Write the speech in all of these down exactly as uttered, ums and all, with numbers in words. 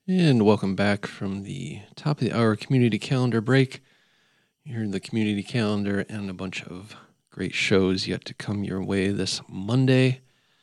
And welcome back from the top of the hour community calendar break. You heard the community calendar and a bunch of great shows yet to come your way this Monday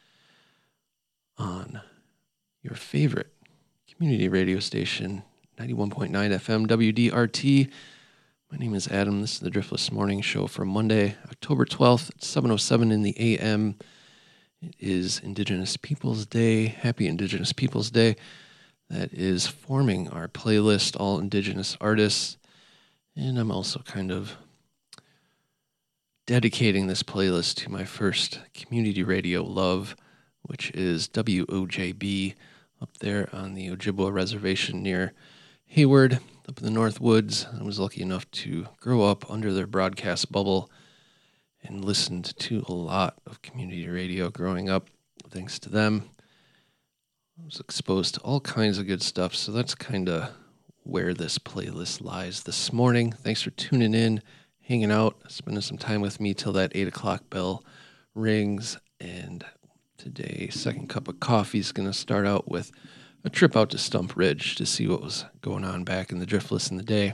on your favorite community radio station, ninety-one point nine F M W D R T. My name is Adam. This is the Driftless Morning Show for Monday, October twelfth at seven oh seven in the A M. It is Indigenous Peoples Day. Happy Indigenous Peoples Day. That is forming our playlist, all Indigenous artists. And I'm also kind of dedicating this playlist to my first community radio love, which is W O J B up there on the Ojibwa Reservation near Hayward, up in the North Woods. I was lucky enough to grow up under their broadcast bubble and listened to a lot of community radio growing up, thanks to them. I was exposed to all kinds of good stuff, so that's kind of where this playlist lies this morning. Thanks for tuning in, hanging out, spending some time with me till that eight o'clock bell rings. And today, second cup of coffee is going to start out with a trip out to Stump Ridge to see what was going on back in the Driftless in the day.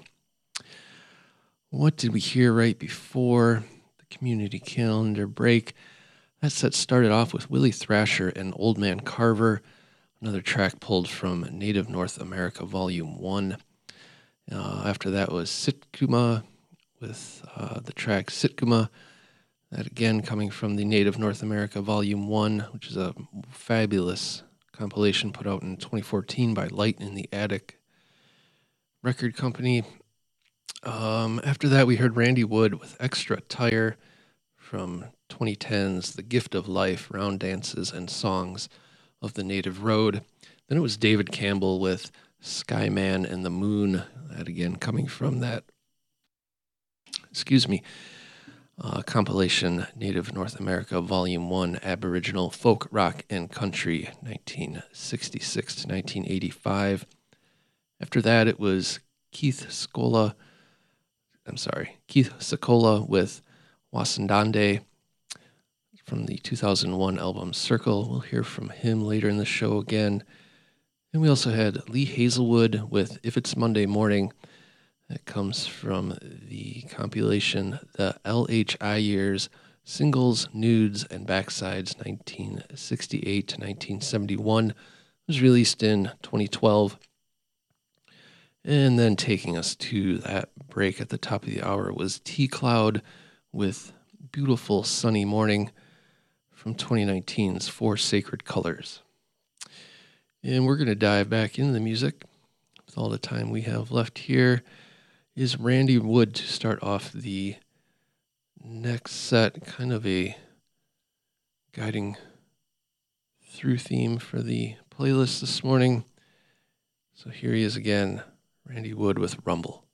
What did we hear right before the community calendar break? That set started off with Willie Thrasher and Old Man Carver. Another track pulled from Native North America Volume one. Uh, after that was Sitkuma with uh, the track Sitkuma. That again coming from the Native North America Volume one, which is a fabulous compilation put out in twenty fourteen by Light in the Attic Record Company. Um, after that we heard Randy Wood with Extra Tire from twenty ten's The Gift of Life, Round Dances and Songs of the Native Road. Then it was David Campbell with Skyman and the Moon, that again coming from that, excuse me, uh, compilation Native North America Volume one, Aboriginal Folk, Rock, and Country, nineteen sixty-six to nineteen eighty-five. After that, it was Keith Scola, I'm sorry, Keith Secola with Wasandande, from the two thousand one album Circle. We'll hear from him later in the show again. And we also had Lee Hazelwood with If It's Monday Morning. That comes from the compilation The L H I Years, Singles, Nudes, and Backsides, nineteen sixty-eight to nineteen seventy-one. It was released in twenty twelve. And then taking us to that break at the top of the hour was T-Cloud with Beautiful Sunny Morning from twenty nineteen's Four Sacred Colors. And we're going to dive back into the music with all the time we have left here. Is Randy Wood to start off the next set, kind of a guiding through theme for the playlist this morning. So here he is again, Randy Wood with Rumble.